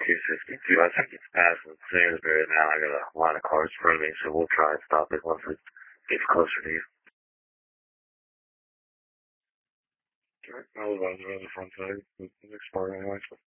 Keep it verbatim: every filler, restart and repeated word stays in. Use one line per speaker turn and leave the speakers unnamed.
two sixty-two. I think it's passing Sainsbury now. I got a line of cars in front of me, so we'll try and stop it once it gets closer to you. Alright, I was on the front side, the next part anyway.